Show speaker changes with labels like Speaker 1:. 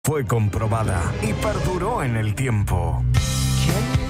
Speaker 1: fue comprobada y perduró en el tiempo.
Speaker 2: ¿Quién